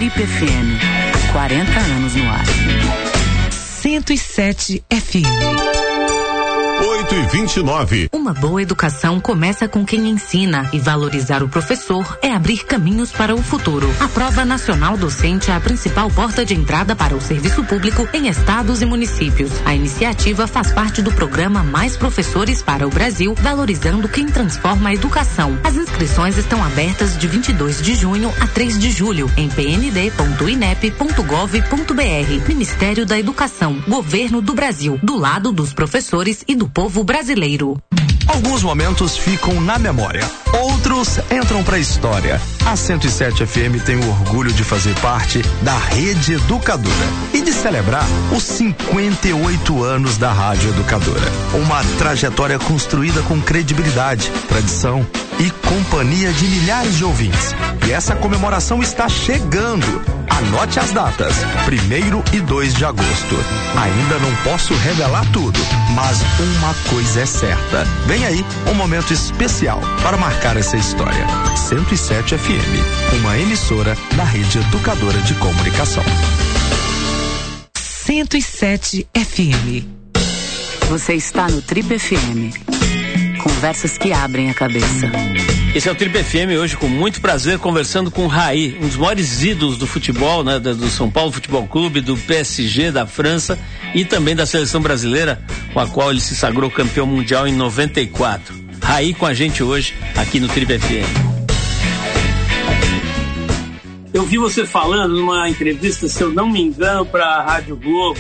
Trip FM, 40 anos no ar. 107 FM. 8h29. Uma boa educação começa com quem ensina, e valorizar o professor é abrir caminhos para o futuro. A Prova Nacional Docente é a principal porta de entrada para o serviço público em estados e municípios. A iniciativa faz parte do programa Mais Professores para o Brasil, valorizando quem transforma a educação. As inscrições estão abertas de 22 de junho a 3 de julho em pnd.inep.gov.br. Ministério da Educação, Governo do Brasil, do lado dos professores e do povo brasileiro. Alguns momentos ficam na memória, outros entram pra história. A 107 FM tem o orgulho de fazer parte da Rede Educadora e de celebrar os 58 anos da Rádio Educadora. Uma trajetória construída com credibilidade, tradição e companhia de milhares de ouvintes. E essa comemoração está chegando. Anote as datas, 1º e 2 de agosto. Ainda não posso revelar tudo, mas uma coisa é certa. Vem aí um momento especial para marcar essa história. 107 FM, uma emissora da Rede Educadora de Comunicação. 107 FM. Você está no Trip FM. Conversas que abrem a cabeça. Esse é o Trip FM, hoje com muito prazer conversando com o Raí, um dos maiores ídolos do futebol, né, do São Paulo Futebol Clube, do PSG da França e também da seleção brasileira, com a qual ele se sagrou campeão mundial em 94. Raí com a gente hoje aqui no Trip FM. Eu vi você falando numa entrevista, se eu não me engano, para a Rádio Globo,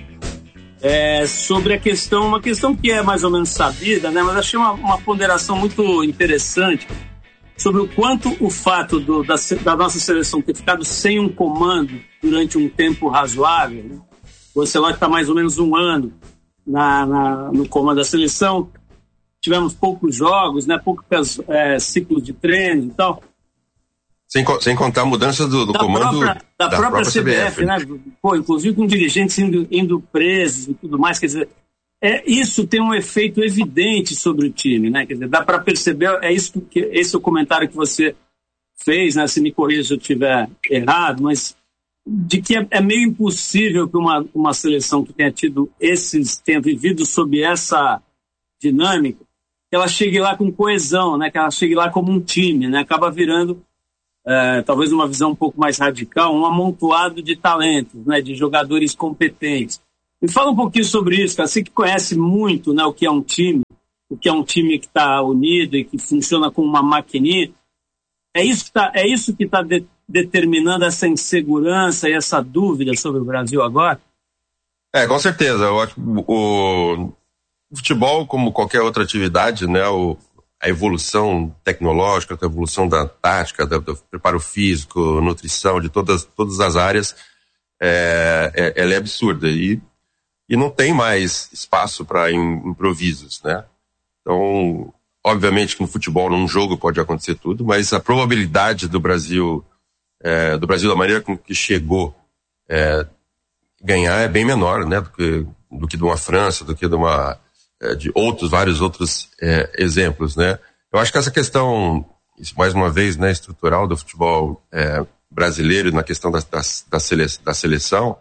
sobre uma questão que é mais ou menos sabida, né? Mas achei uma ponderação muito interessante sobre o quanto o fato da nossa seleção ter ficado sem um comando durante um tempo razoável, né? O Ancelotti está mais ou menos um ano no comando da seleção, tivemos poucos jogos, né? Poucos ciclos de treino e tal. Sem contar a mudança do comando da própria CBF, né? Pô, inclusive com dirigentes indo presos e tudo mais, quer dizer, isso tem um efeito evidente sobre o time, né? Quer dizer, dá para perceber, esse é o comentário que você fez, né? Se me corrija se eu estiver errado, mas de que é meio impossível que uma seleção que tenha vivido sob essa dinâmica, que ela chegue lá com coesão, né? Que ela chegue lá como um time, né? Acaba virando talvez uma visão um pouco mais radical, um amontoado de talentos, né, de jogadores competentes. Me fala um pouquinho sobre isso, cara. Você que conhece muito, né, o que é um time que está unido e que funciona como uma maquininha. É isso que está determinando essa insegurança e essa dúvida sobre o Brasil agora? Com certeza. Eu acho que o futebol, como qualquer outra atividade, né, a evolução tecnológica, a evolução da tática, do preparo físico, nutrição, de todas as áreas, ela é absurda e não tem mais espaço para improvisos, né? Então, obviamente que no futebol, num jogo pode acontecer tudo, mas a probabilidade do Brasil da maneira com que chegou ganhar é bem menor, né? Do que de uma França, do que de vários outros exemplos, né? Eu acho que essa questão, mais uma vez, né, estrutural do futebol brasileiro, na questão da seleção,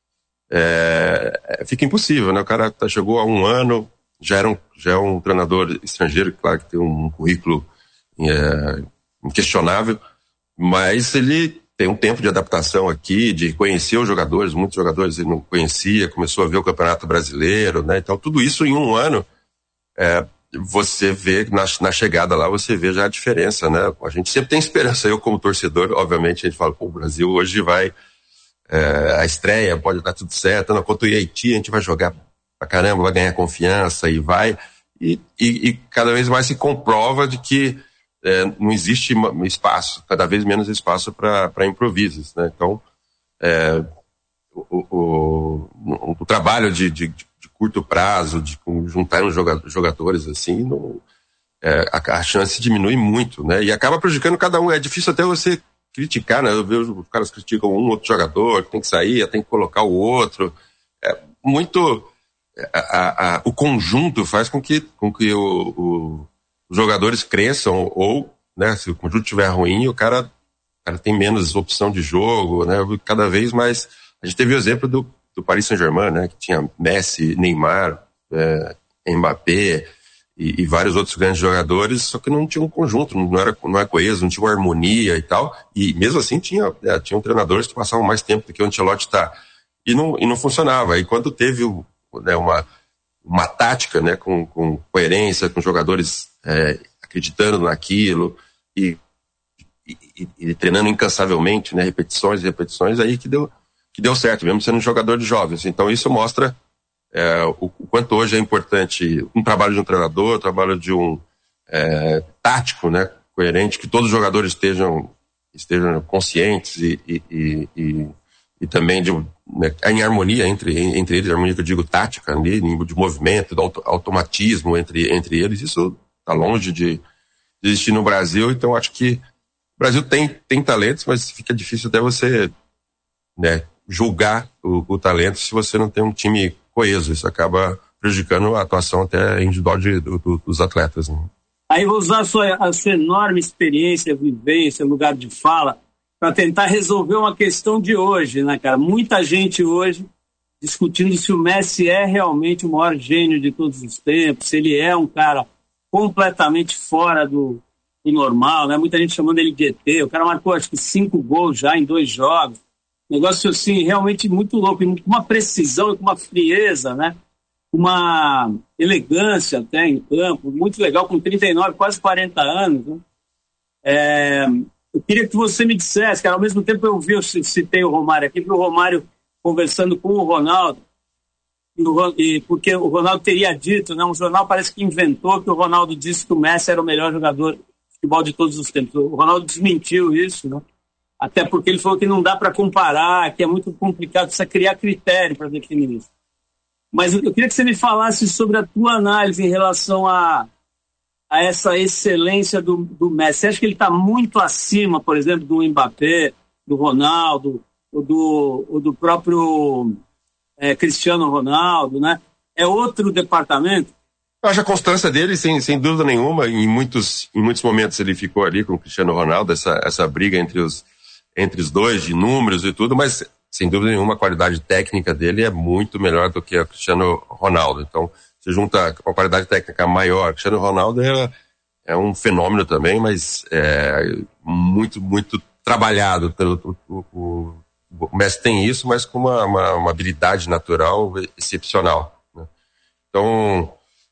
fica impossível, né? O cara chegou há um ano, já é um treinador estrangeiro, claro que tem um currículo inquestionável, mas ele tem um tempo de adaptação aqui, de conhecer os jogadores, muitos jogadores ele não conhecia, começou a ver o Campeonato Brasileiro, né? Então tudo isso em um ano, você vê, na chegada lá, você vê já a diferença, né? A gente sempre tem esperança, eu como torcedor, obviamente, a gente fala, pô, o Brasil hoje vai, a estreia pode dar tudo certo, contra o Haiti a gente vai jogar pra caramba, vai ganhar confiança e vai, e cada vez mais se comprova de que não existe espaço, cada vez menos espaço para improvisos, né? Então, o trabalho de curto prazo, de juntar uns jogadores assim, a chance diminui muito, né? E acaba prejudicando cada um. É difícil até você criticar, né? Eu vejo os caras criticam um outro jogador, que tem que sair, tem que colocar o outro. O conjunto faz com que os jogadores cresçam ou, né, se o conjunto estiver ruim, o cara cara tem menos opção de jogo, né? Cada vez mais. A gente teve o exemplo do Paris Saint-Germain, né? Que tinha Messi, Neymar, Mbappé e vários outros grandes jogadores, só que não tinha um conjunto, não era coeso, não tinha uma harmonia e tal. E mesmo assim tinham treinadores que passavam mais tempo do que o Ancelotti está. E não funcionava. E quando teve uma tática, né, com coerência, com jogadores acreditando naquilo e treinando incansavelmente, né, repetições, aí que deu certo, mesmo sendo um jogador de jovens. Então isso mostra o quanto hoje é importante um trabalho de um treinador, um trabalho de um tático, né, coerente, que todos os jogadores estejam conscientes e também em harmonia entre eles, harmonia que eu digo tática, de movimento, do automatismo entre eles. Isso está longe de existir no Brasil. Então acho que o Brasil tem talentos, mas fica difícil até você, né, julgar o talento se você não tem um time coeso. Isso acaba prejudicando a atuação até individual dos atletas, né? Aí vou usar a sua enorme experiência, vivência, lugar de fala, para tentar resolver uma questão de hoje, né, cara? Muita gente hoje discutindo se o Messi é realmente o maior gênio de todos os tempos, se ele é um cara completamente fora do normal, né? Muita gente chamando ele de ET. O cara marcou, acho que 5 gols já em 2 jogos. Negócio, assim, realmente muito louco, com uma precisão e com uma frieza, né? Uma elegância até em campo, muito legal, com 39, quase 40 anos, né? Eu queria que você me dissesse, cara, ao mesmo tempo eu citei o Romário aqui, porque o Romário conversando com o Ronaldo, porque o Ronaldo teria dito, né, um jornal parece que inventou que o Ronaldo disse que o Messi era o melhor jogador de futebol de todos os tempos. O Ronaldo desmentiu isso, né? Até porque ele falou que não dá para comparar, que é muito complicado, precisa criar critério para definir isso. Mas eu queria que você me falasse sobre a tua análise em relação a essa excelência do Messi. Você acha que ele está muito acima, por exemplo, do Mbappé, do Ronaldo, ou do próprio Cristiano Ronaldo, né? É outro departamento? Eu acho a constância dele, sem dúvida nenhuma. Em muitos momentos ele ficou ali com o Cristiano Ronaldo, essa briga entre os dois, de números e tudo, mas sem dúvida nenhuma a qualidade técnica dele é muito melhor do que o Cristiano Ronaldo. Então, você junta uma qualidade técnica maior. O Cristiano Ronaldo é um fenômeno também, mas muito, muito trabalhado. O Messi tem isso, mas com uma habilidade natural excepcional, né? Então,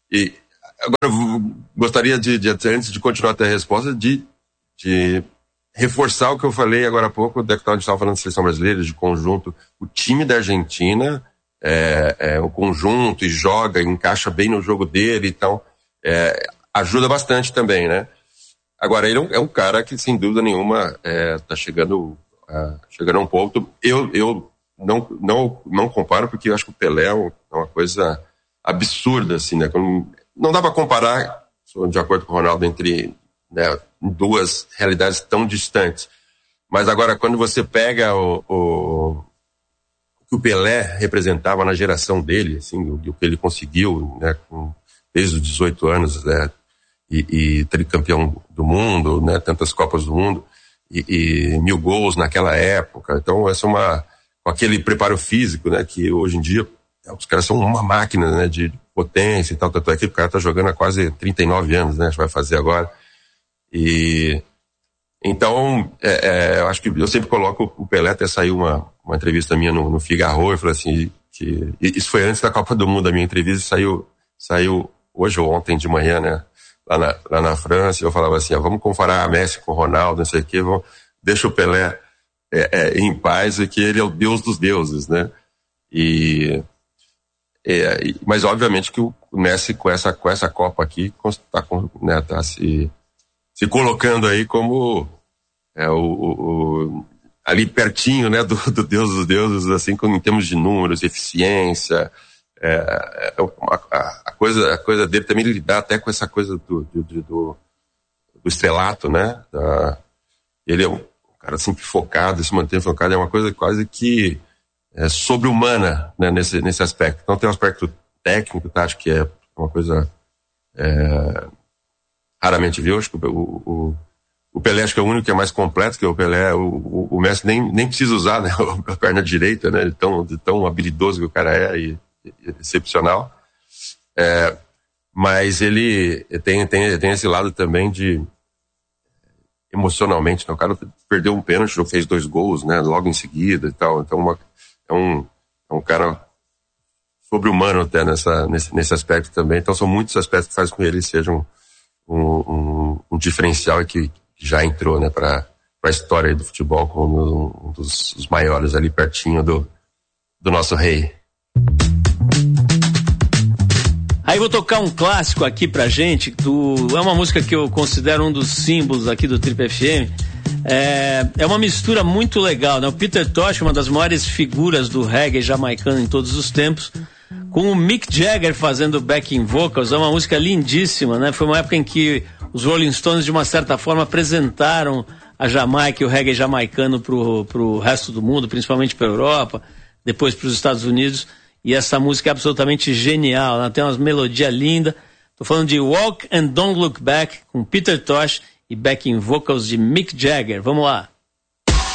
agora eu gostaria antes de continuar até a resposta, de reforçar o que eu falei agora há pouco, a gente estava falando de seleção brasileira, de conjunto. O time da Argentina um conjunto e joga, encaixa bem no jogo dele, então ajuda bastante também, né? Agora, ele é um cara que, sem dúvida nenhuma, está chegando a um ponto. Eu não comparo, porque eu acho que o Pelé é uma coisa absurda, assim, né? Não dá para comparar, sou de acordo com o Ronaldo, entre, né, duas realidades tão distantes. Mas agora, quando você pega o que o Pelé representava na geração dele, assim, o que ele conseguiu, né, desde os 18 anos, né, e tricampeão do mundo, né, tantas Copas do Mundo, e 1000 gols naquela época. Então, com aquele preparo físico, né, que hoje em dia os caras são uma máquina, né, de potência e tal, tanto é que o cara tá jogando há quase 39 anos, né, vai fazer agora. E então, eu acho que eu sempre coloco o Pelé. Até saiu uma entrevista minha no Figaro, eu falei assim, que isso foi antes da Copa do Mundo, a minha entrevista saiu hoje ou ontem de manhã, né, lá na França. Eu falava assim, vamos comparar a Messi com o Ronaldo, não sei o quê, deixa o Pelé em paz, e que ele é o Deus dos deuses, né? Mas obviamente que o Messi com essa Copa aqui tá se colocando aí como ali pertinho, né, do Deus dos deuses, assim, em termos de números, eficiência. A coisa dele também lidar até com essa coisa do estrelato, né? Ele é um cara sempre focado, se mantém focado, é uma coisa quase que sobre-humana, né, nesse aspecto. Então tem um aspecto técnico, tá? Acho que é uma coisa raramente viu. Acho que o O Pelé acho que é o único que é mais completo, que o Pelé, o Messi nem precisa usar, né, a perna direita, né, de tão habilidoso que o cara é e excepcional. Mas ele tem esse lado também de emocionalmente, né, o cara perdeu um pênalti, fez 2 gols, né, logo em seguida e tal, então é um cara sobre-humano até nesse aspecto também, então são muitos aspectos que fazem com que ele seja um diferencial que já entrou, né, para a história do futebol como um dos maiores ali pertinho do nosso rei. Aí vou tocar um clássico aqui pra gente, é uma música que eu considero um dos símbolos aqui do Trip FM. É uma mistura muito legal, né? O Peter Tosh, uma das maiores figuras do reggae jamaicano em todos os tempos, com o Mick Jagger fazendo backing vocals. É uma música lindíssima, né? Foi uma época em que os Rolling Stones, de uma certa forma, apresentaram a Jamaica e o reggae jamaicano pro resto do mundo, principalmente pra Europa, depois pros Estados Unidos. E essa música é absolutamente genial, né? Tem umas melodias lindas. Tô falando de Walk and Don't Look Back, com Peter Tosh e backing vocals de Mick Jagger. Vamos lá.